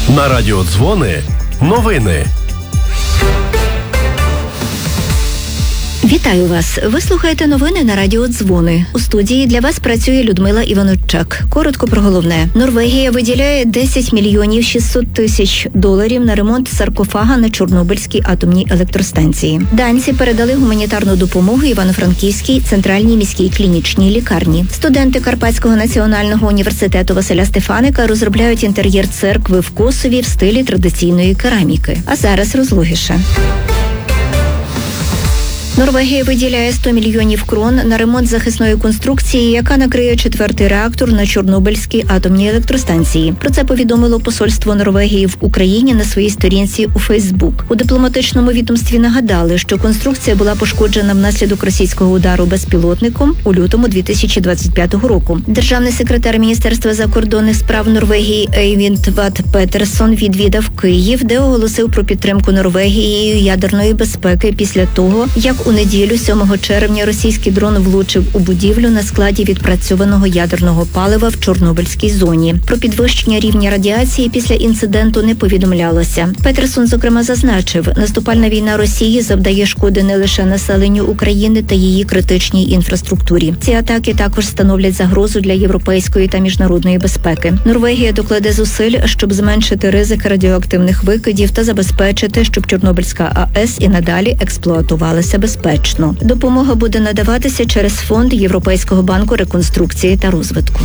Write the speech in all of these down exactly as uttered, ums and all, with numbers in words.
На радіо Дзвони новини. Вітаю вас! Ви слухаєте новини на радіо Дзвони. У студії для вас працює Людмила Іваноччак. Коротко про головне. Норвегія виділяє десять мільйонів шістсот тисяч доларів на ремонт саркофага на Чорнобильській атомній електростанції. Данці передали гуманітарну допомогу Івано-Франківській центральній міській клінічній лікарні. Студенти Карпатського національного університету Василя Стефаника розробляють інтер'єр церкви в Косові в стилі традиційної кераміки. А зараз розлогіше. Норвегія виділяє сто мільйонів крон на ремонт захисної конструкції, яка накриє четвертий реактор на Чорнобильській атомній електростанції. Про це повідомило посольство Норвегії в Україні на своїй сторінці у Фейсбук. У дипломатичному відомстві нагадали, що конструкція була пошкоджена внаслідок російського удару безпілотником у лютому дві тисячі двадцять п'ятого року. Державний секретар Міністерства закордонних справ Норвегії Ейвінд Ват Петерсон відвідав Київ, де оголосив про підтримку Норвегією ядерної безпеки після того, як у неділю, сьомого червня, російський дрон влучив у будівлю на складі відпрацьованого ядерного палива в Чорнобильській зоні. Про підвищення рівня радіації після інциденту не повідомлялося. Петерсон, зокрема, зазначив, наступальна війна Росії завдає шкоди не лише населенню України та її критичній інфраструктурі. Ці атаки також становлять загрозу для європейської та міжнародної безпеки. Норвегія докладе зусиль, щоб зменшити ризик радіоактивних викидів та забезпечити, щоб Чорнобильська АЕС і надалі експлуатувалася безпечно. Безпечно. Допомога буде надаватися через фонд Європейського банку реконструкції та розвитку.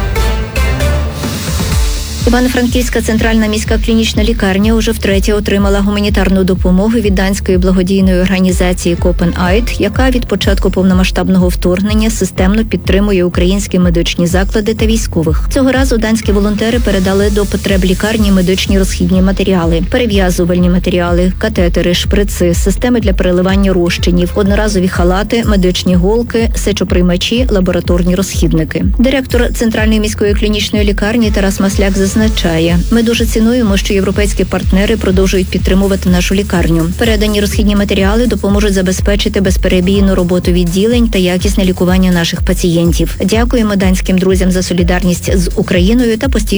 Івано-Франківська центральна міська клінічна лікарня уже втретє отримала гуманітарну допомогу від данської благодійної організації Копен-Айд, яка від початку повномасштабного вторгнення системно підтримує українські медичні заклади та військових. Цього разу данські волонтери передали до потреб лікарні медичні розхідні матеріали, перев'язувальні матеріали, катетери, шприци, системи для переливання розчинів, одноразові халати, медичні голки, сечоприймачі, лабораторні розхідники. Директор Центральної міської клінічної лікарні Тарас Масляк зазначив, Зазначає, ми дуже цінуємо, що європейські партнери продовжують підтримувати нашу лікарню. Передані розхідні матеріали допоможуть забезпечити безперебійну роботу відділень та якісне лікування наших пацієнтів. Дякуємо данським друзям за солідарність з Україною та постійно